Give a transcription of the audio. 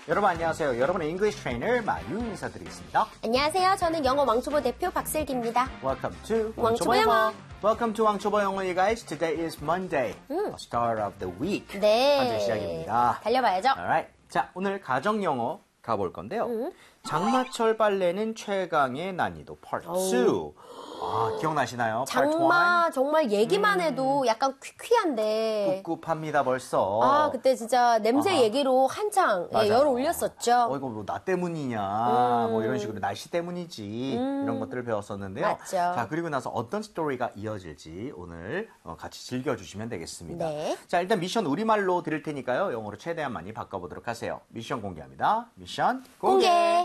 여러분 안녕하세요. 여러분의 English trainer 마유 인사드리겠습니다. 안녕하세요. 저는 영어 왕초보 대표 박슬기입니다. Welcome to 왕초보 영어. Welcome to 왕초보 영어, you guys. Today is Monday, the start of the week. 네. 한 주 시작입니다. 달려봐야죠. Alright. 자, 오늘 가정 영어 가볼 건데요. 장마철 빨래는 최강의 난이도 Part 2. 아, 기억나시나요? 장마 정말 얘기만 해도 약간 퀴퀴한데. 꿉꿉합니다 벌써. 아, 그때 진짜 냄새 얘기로 한창 열 올렸었죠. 이거 뭐 나 때문이냐, 뭐 이런 식으로 날씨 때문이지 이런 것들을 배웠었는데요. 맞죠. 자, 그리고 나서 어떤 스토리가 이어질지 오늘 같이 즐겨주시면 되겠습니다. 네. 자, 일단 미션 우리말로 드릴 테니까요. 영어로 최대한 많이 바꿔보도록 하세요. 미션 공개합니다. 미션 공개!